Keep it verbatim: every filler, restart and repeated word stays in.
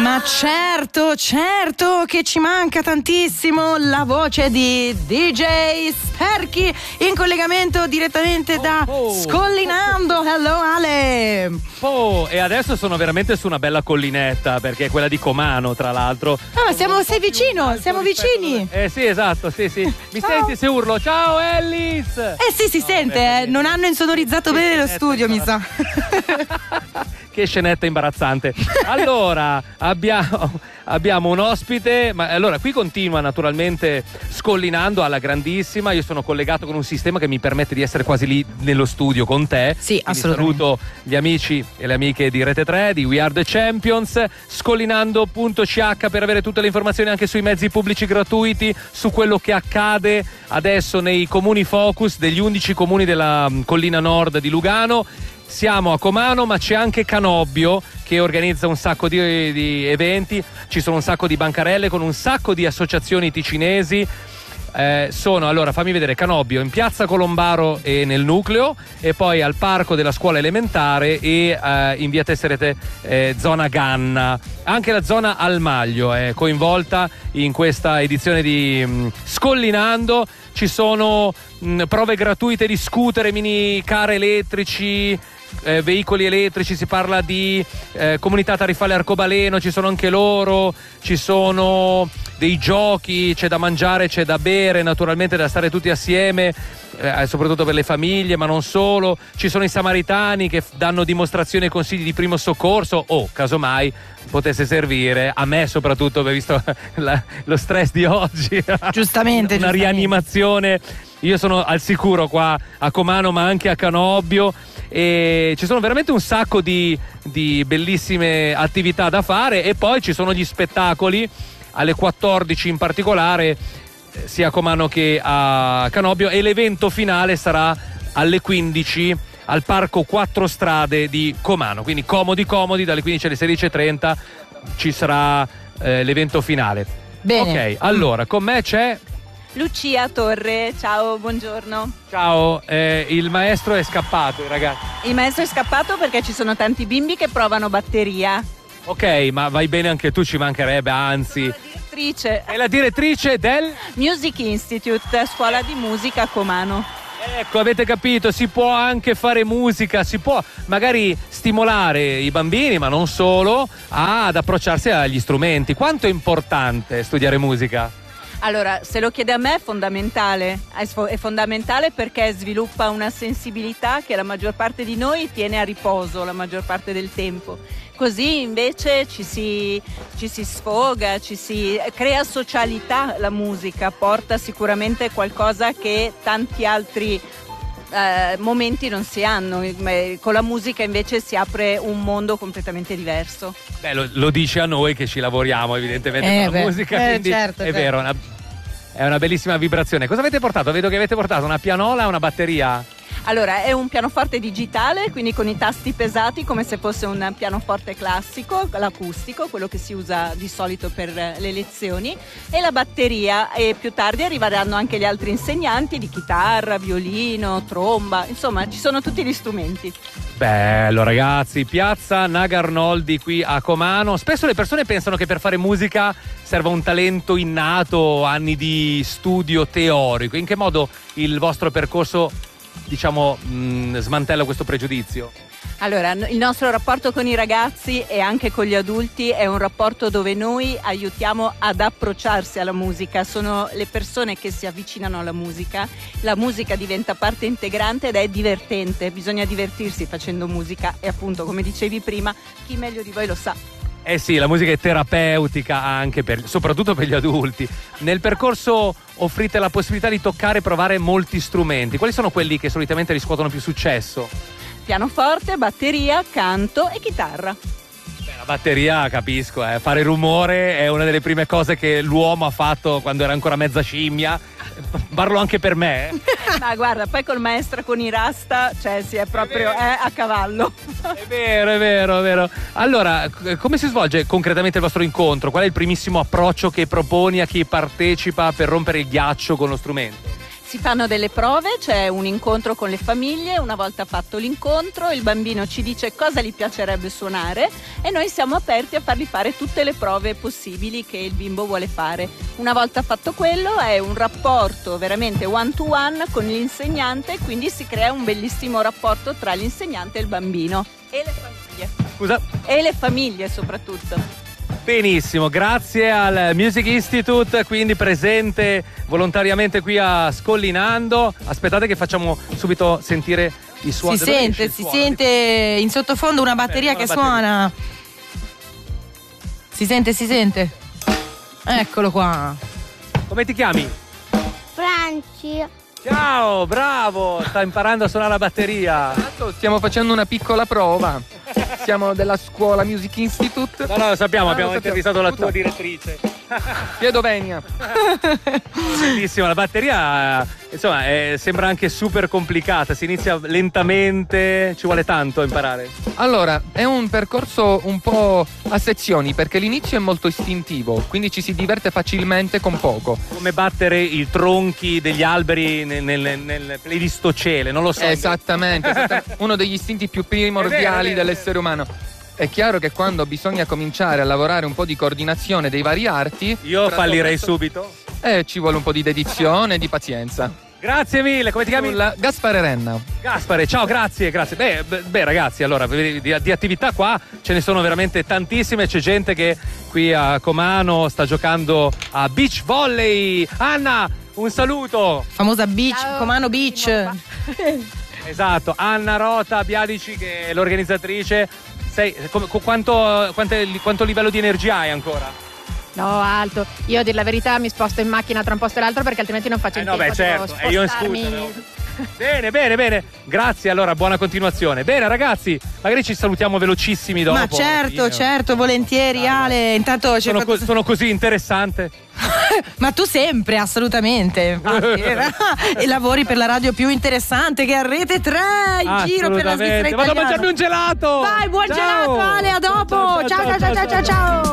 Ma certo, certo che ci manca tantissimo la voce di D J Sperchi in collegamento direttamente da oh, oh. Scollinando. Hello Ale. Oh, e adesso sono veramente su una bella collinetta, perché è quella di Comano, tra l'altro. Ah, siamo, sei vicino, siamo vicini. Eh sì, esatto, sì, sì. Mi Ciao. senti se urlo? Ciao Ellis! Eh sì, si no, sente, vabbè, eh. Non hanno insonorizzato bene lo studio, mi sa. Che scenetta imbarazzante. Allora, abbiamo, abbiamo un ospite, ma allora qui continua naturalmente Scollinando alla grandissima. Io sono collegato con un sistema che mi permette di essere quasi lì nello studio con te. Sì, quindi assolutamente. saluto gli amici e le amiche di Rete tre, di We Are The Champions, scollinando punto c h per avere tutte le informazioni anche sui mezzi pubblici gratuiti, su quello che accade adesso nei comuni focus degli undici comuni della collina nord di Lugano. Siamo a Comano, ma c'è anche Canobbio che organizza un sacco di, di eventi. Ci sono un sacco di bancarelle con un sacco di associazioni ticinesi. Eh, sono, allora fammi vedere, Canobbio in piazza Colombaro e nel nucleo, e poi al parco della scuola elementare e eh, in via Tesserete, eh, zona Ganna. Anche la zona Almaglio è coinvolta in questa edizione di mh, Scollinando. Ci sono mh, prove gratuite di scooter e mini car elettrici, eh, veicoli elettrici, si parla di eh, comunità tarifale arcobaleno, ci sono anche loro, ci sono dei giochi, c'è da mangiare, c'è da bere, naturalmente da stare tutti assieme, eh, soprattutto per le famiglie, ma non solo. Ci sono i samaritani che f- danno dimostrazioni e consigli di primo soccorso, o oh, casomai potesse servire a me, soprattutto, per visto la, lo stress di oggi. Giustamente, una giustamente. rianimazione. Io sono al sicuro qua a Comano, ma anche a Canobbio, e ci sono veramente un sacco di, di bellissime attività da fare. E poi ci sono gli spettacoli alle quattordici in particolare, sia a Comano che a Canobbio, e l'evento finale sarà alle quindici al parco Quattro Strade di Comano. Quindi comodi comodi, dalle quindici alle sedici e trenta ci sarà eh, l'evento finale. Bene. Ok, allora con me c'è Lucia Torre, ciao, buongiorno. ciao, eh, il maestro è scappato, i ragazzi. Il maestro è scappato perché ci sono tanti bimbi che provano batteria. Ok, ma vai bene anche tu, ci mancherebbe, anzi. La direttrice È la direttrice del... Music Institute, scuola di musica a Comano. Ecco, avete capito, si può anche fare musica, si può magari stimolare i bambini, ma non solo, ad approcciarsi agli strumenti. Quanto è importante studiare musica? Allora, se lo chiede a me è fondamentale, è sfo- è fondamentale perché sviluppa una sensibilità che la maggior parte di noi tiene a riposo la maggior parte del tempo. Così invece ci si, ci si sfoga, ci si crea socialità. La musica porta sicuramente qualcosa che tanti altri eh, momenti non si hanno. Con la musica invece si apre un mondo completamente diverso. Beh, lo, lo dice a noi che ci lavoriamo evidentemente Eh, con la beh, musica, eh, quindi certo, è certo. vero, una, è una bellissima vibrazione. Cosa avete portato? Vedo che avete portato una pianola e una batteria. Allora, è un pianoforte digitale, quindi con i tasti pesati come se fosse un pianoforte classico, l'acustico, quello che si usa di solito per le lezioni, e la batteria, e più tardi arriveranno anche gli altri insegnanti di chitarra, violino, tromba, insomma ci sono tutti gli strumenti. Bello ragazzi, piazza Naga Arnoldi qui a Comano. Spesso le persone pensano che per fare musica serva un talento innato, anni di studio teorico. In che modo il vostro percorso, diciamo, mh, smantella questo pregiudizio? Allora, il nostro rapporto con i ragazzi e anche con gli adulti è un rapporto dove noi aiutiamo ad approcciarsi alla musica. Sono le persone che si avvicinano alla musica, la musica diventa parte integrante ed è divertente, bisogna divertirsi facendo musica e appunto, come dicevi prima, chi meglio di voi lo sa. Eh sì, la musica è terapeutica anche per, soprattutto per gli adulti. Nel percorso offrite la possibilità di toccare e provare molti strumenti. Quali sono quelli che solitamente riscuotono più successo? Pianoforte, batteria, canto e chitarra. Beh, la batteria capisco, eh. Fare rumore è una delle prime cose che l'uomo ha fatto quando era ancora mezza scimmia. Parlo anche per me. Eh. Ma guarda, poi col maestro con i rasta, cioè si è proprio è a cavallo. È vero, è vero, è vero. Allora, come si svolge concretamente il vostro incontro? Qual è il primissimo approccio che proponi a chi partecipa per rompere il ghiaccio con lo strumento? Si fanno delle prove, c'è un incontro con le famiglie, una volta fatto l'incontro il bambino ci dice cosa gli piacerebbe suonare e noi siamo aperti a fargli fare tutte le prove possibili che il bimbo vuole fare. Una volta fatto quello è un rapporto veramente one to one con l'insegnante, quindi si crea un bellissimo rapporto tra l'insegnante e il bambino e le famiglie. Scusa? E le famiglie soprattutto. Benissimo, grazie al Music Institute, quindi presente volontariamente qui a Scollinando. Aspettate che facciamo subito sentire i suoni. Si sente, si sente in sottofondo una batteria che suona. Si sente, si sente. Eccolo qua. Come ti chiami? Franci. Ciao, bravo! Sta imparando a suonare la batteria. Stiamo facendo una piccola prova. Siamo della scuola Music Institute. No, no, lo sappiamo, Ah, abbiamo lo sappiamo. intervistato la Scusa. tua direttrice. Chiedo venia. Bellissimo, la batteria insomma eh, sembra anche super complicata, si inizia lentamente, ci vuole tanto a imparare. Allora, è un percorso un po' a sezioni perché l'inizio è molto istintivo, quindi ci si diverte facilmente con poco. Come battere i tronchi degli alberi nel, nel, nel plevistocele, non lo so. Esattamente, esattamente. Uno degli istinti più primordiali È vero, è vero, dell'essere umano. È chiaro che quando bisogna cominciare a lavorare un po' di coordinazione dei vari arti, Io fallirei questo, subito. Eh, ci vuole un po' di dedizione e di pazienza. Grazie mille, come ti chiami? Nulla, Gaspare Renna. Gaspare, ciao, grazie, grazie. Beh, beh, beh, ragazzi, allora, di, di attività qua ce ne sono veramente tantissime. C'è gente che qui a Comano sta giocando a beach volley. Anna, un saluto. Famosa beach, Ciao. Comano Beach. Esatto, Anna Rota Biadici, che è l'organizzatrice. Sei, come, con quanto, quante- quanto livello di energia hai ancora? No, alto. Io a dir la verità mi sposto in macchina tra un posto e l'altro perché altrimenti non faccio Eh in no, tempo. beh, devo certo, e io in spostarmi. scooter, no? Bene, bene, bene. Grazie, allora, buona continuazione. Bene, ragazzi, magari ci salutiamo velocissimi dopo. Ma certo, alla fine. certo, volentieri, Ale. Intanto c'è Sono, fatto- co- sono così interessante. Ma tu sempre, assolutamente. Infatti. E lavori per la radio più interessante che è Rete tre, in giro per la Svizzera Assolutamente. Vado a italiana. mangiarmi un gelato. Vai, buon Ciao. gelato, Ale, a dopo. Ciao, ciao, ciao, ciao, ciao, ciao, ciao. ciao.